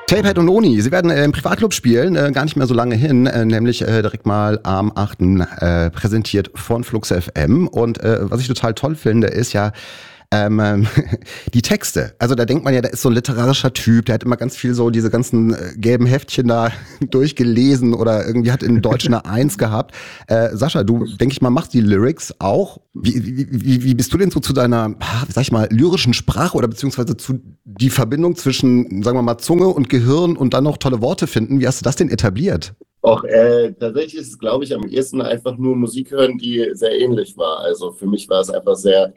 Tapehead und Noni, sie werden im Privatclub spielen, gar nicht mehr so lange hin, nämlich direkt mal am 8. Präsentiert von Flux FM. Und was ich total toll finde, ist ja die Texte. Also da denkt man ja, da ist so ein literarischer Typ, der hat immer ganz viel so diese ganzen gelben Heftchen da durchgelesen oder irgendwie hat in Deutsch eine 1 gehabt. Sascha, du, denke ich mal, machst die Lyrics auch. Wie bist du denn so zu deiner, sag ich mal, lyrischen Sprache oder beziehungsweise zu die Verbindung zwischen, sagen wir mal, Zunge und Gehirn und dann noch tolle Worte finden? Wie hast du das denn etabliert? Auch tatsächlich ist es, glaube ich, am ehesten einfach nur Musik hören, die sehr ähnlich war. Also für mich war es einfach sehr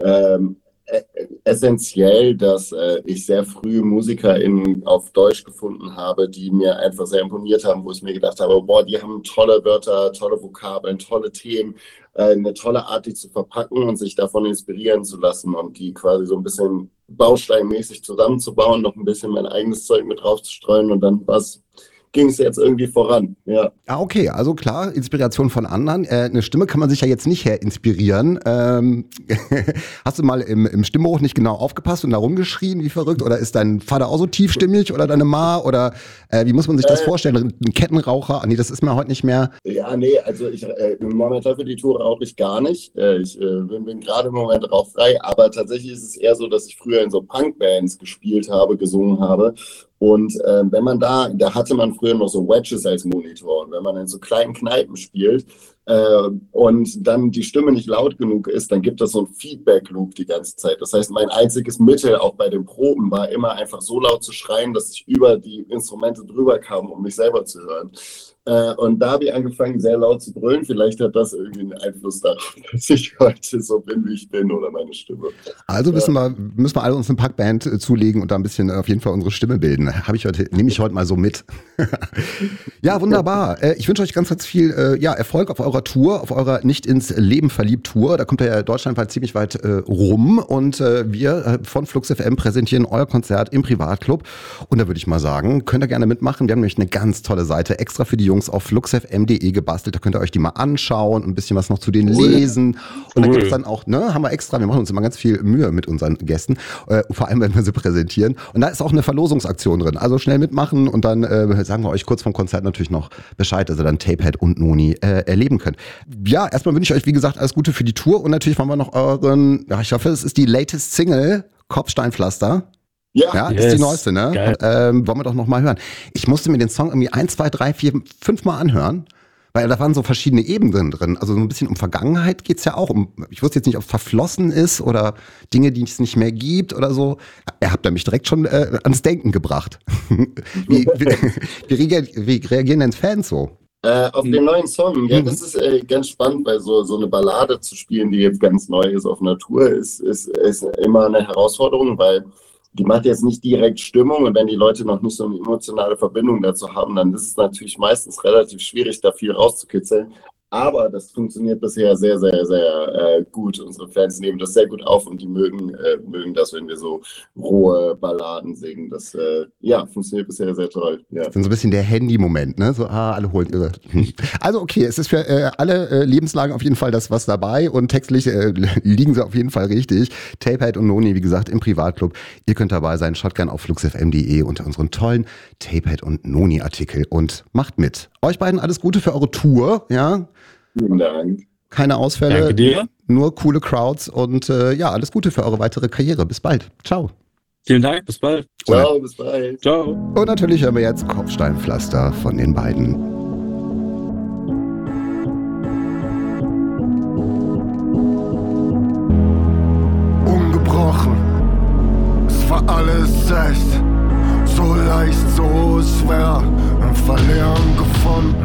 essentiell, dass ich sehr früh MusikerInnen auf Deutsch gefunden habe, die mir einfach sehr imponiert haben, wo ich mir gedacht habe, boah, die haben tolle Wörter, tolle Vokabeln, tolle Themen, eine tolle Art, die zu verpacken und sich davon inspirieren zu lassen und die quasi so ein bisschen bausteinmäßig zusammenzubauen, noch ein bisschen mein eigenes Zeug mit draufzustreuen und dann ging es jetzt irgendwie voran, ja. Ah, okay, also klar, Inspiration von anderen. Eine Stimme kann man sich ja jetzt nicht inspirieren. Hast du mal im Stimmhoch nicht genau aufgepasst und da rumgeschrien, wie verrückt? Oder ist dein Vater auch so tiefstimmig oder deine Ma? Oder wie muss man sich das vorstellen? Ein Kettenraucher? Nee, das ist mir heute nicht mehr. Ja, nee, also momentan für die Tour rauche ich gar nicht. Ich bin gerade im Moment rauchfrei, aber tatsächlich ist es eher so, dass ich früher in so Punkbands gespielt habe, gesungen habe. Und wenn man da hatte man früher noch so Wedges als Monitor. Und wenn man in so kleinen Kneipen spielt und dann die Stimme nicht laut genug ist, dann gibt es so einen Feedback-Loop die ganze Zeit. Das heißt, mein einziges Mittel auch bei den Proben war immer einfach so laut zu schreien, dass ich über die Instrumente drüber kam, um mich selber zu hören. Und da habe ich angefangen, sehr laut zu brüllen. Vielleicht hat das irgendwie einen Einfluss darauf, dass ich heute so bin, wie ich bin, oder meine Stimme. Also müssen wir alle uns eine Packband zulegen und da ein bisschen auf jeden Fall unsere Stimme bilden. Nehme ich heute mal so mit. Ja, wunderbar. Ich wünsche euch ganz, ganz viel Erfolg auf eurer Tour, auf eurer Nicht ins Leben verliebt Tour. Da kommt ihr ja deutschlandweit ziemlich weit rum und wir von Flux FM präsentieren euer Konzert im Privatclub. Und da würde ich mal sagen, könnt ihr gerne mitmachen. Wir haben nämlich eine ganz tolle Seite extra für die Jungs auf fluxfm.de gebastelt. Da könnt ihr euch die mal anschauen und ein bisschen was noch zu denen lesen. Und da gibt es dann auch, haben wir extra, wir machen uns immer ganz viel Mühe mit unseren Gästen, vor allem, wenn wir sie präsentieren. Und da ist auch eine Verlosungsaktion drin. Also schnell mitmachen und dann sagen wir euch kurz vom Konzert natürlich noch Bescheid, dass ihr dann Tapehead und Noni erleben könnt. Ja, erstmal wünsche ich euch, wie gesagt, alles Gute für die Tour und natürlich wollen wir noch ich hoffe, es ist die latest Single, Kopfsteinpflaster. Ja, yes. Ist die neueste, ne? Wollen wir doch noch mal hören. Ich musste mir den Song irgendwie 1, 2, 3, 4, 5 Mal anhören, weil da waren so verschiedene Ebenen drin. Also so ein bisschen um Vergangenheit geht's ja auch. Ich wusste jetzt nicht, ob es verflossen ist oder Dinge, die es nicht mehr gibt oder so. Er habt da mich direkt schon ans Denken gebracht. Wie reagieren denn Fans so? Auf den neuen Song, ja, das ist ganz spannend, weil so eine Ballade zu spielen, die jetzt ganz neu ist auf einer Tour, ist immer eine Herausforderung, weil die macht jetzt nicht direkt Stimmung und wenn die Leute noch nicht so eine emotionale Verbindung dazu haben, dann ist es natürlich meistens relativ schwierig, da viel rauszukitzeln. Aber das funktioniert bisher sehr, sehr, sehr gut. Unsere Fans nehmen das sehr gut auf und die mögen das, wenn wir so rohe Balladen singen. Das funktioniert bisher sehr toll. Ja. Das ist so ein bisschen der Handy-Moment, ne? So, alle holen irre. Also okay, es ist für alle Lebenslagen auf jeden Fall das was dabei und textlich liegen sie auf jeden Fall richtig. Tapehead und Noni, wie gesagt, im Privatclub. Ihr könnt dabei sein, schaut gerne auf fluxfm.de unter unseren tollen Tapehead und Noni-Artikel und macht mit. Euch beiden alles Gute für eure Tour, ja? Vielen Dank. Keine Ausfälle, danke dir. Nur coole Crowds und alles Gute für eure weitere Karriere. Bis bald. Ciao. Vielen Dank, bis bald. Ciao, bis bald. Ciao. Und natürlich hören wir jetzt Kopfsteinpflaster von den beiden. Ungebrochen, es war alles echt, so leicht, so schwer, im Verlieren gefunden.